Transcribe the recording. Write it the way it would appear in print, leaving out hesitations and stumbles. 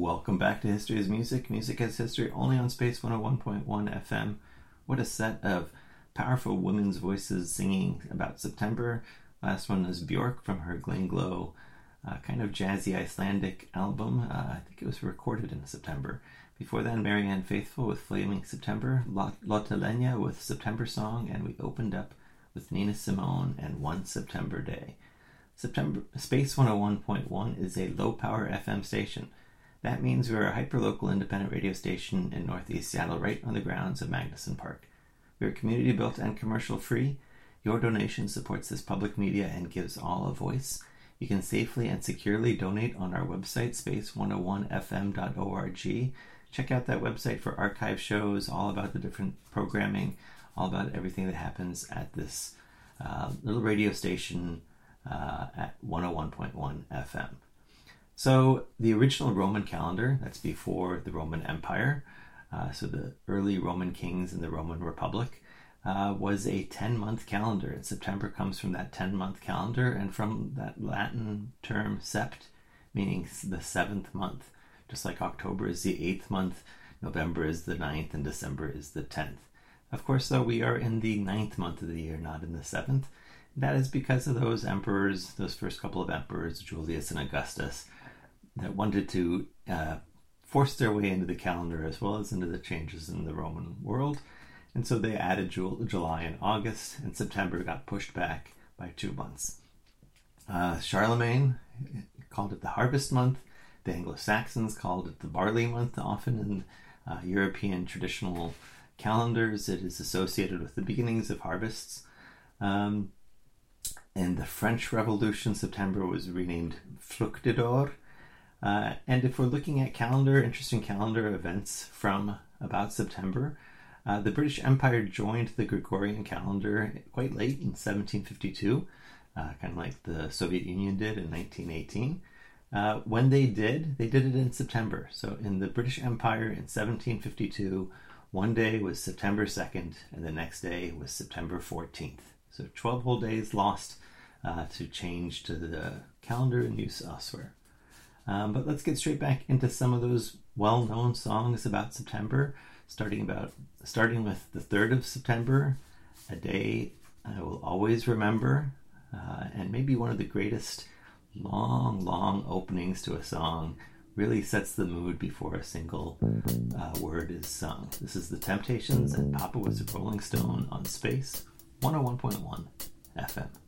Welcome back to History is Music. Music as History, only on Space 101.1 FM. What a set of powerful women's voices singing about September. Last one is Björk from her Gleinglow, kind of jazzy Icelandic album. I think it was recorded in September. Before then, Marianne Faithfull with Flaming September, Lotte Lenya with September Song, and we opened up with Nina Simone and One September Day. Space 101.1 is a low-power FM station. That means we're a hyper-local independent radio station in Northeast Seattle, right on the grounds of Magnuson Park. We're community-built and commercial-free. Your donation supports this public media and gives all a voice. You can safely and securely donate on our website, space101fm.org. Check out that website for archive shows, all about the different programming, all about everything that happens at this little radio station at 101.1 FM. So the original Roman calendar, that's before the Roman Empire, so the early Roman kings in the Roman Republic, was a 10-month calendar. And September comes from that 10-month calendar and from that Latin term sept, meaning the seventh month. Just like October is the 8th month, November is the 9th, and December is the 10th. Of course, though, we are in the 9th month of the year, not in the 7th. That is because of those emperors, those first couple of emperors, Julius and Augustus, that wanted to force their way into the calendar as well as into the changes in the Roman world. And so they added July and August, and September got pushed back by 2 months. Charlemagne called it the harvest month. The Anglo-Saxons called it the barley month. Often in European traditional calendars, it is associated with the beginnings of harvests. In the French Revolution, September was renamed Fructidor. And if we're looking at interesting calendar events from about September, the British Empire joined the Gregorian calendar quite late in 1752, kind of like the Soviet Union did in 1918. When they did it in September. So in the British Empire in 1752, one day was September 2nd, and the next day was September 14th. So 12 whole days lost to change to the calendar in use elsewhere. But let's get straight back into some of those well-known songs about September, starting with the 3rd of September, a day I will always remember, and maybe one of the greatest long openings to a song. Really sets the mood before a single word is sung. This is The Temptations and Papa Was a Rolling Stone on Space 101.1 FM.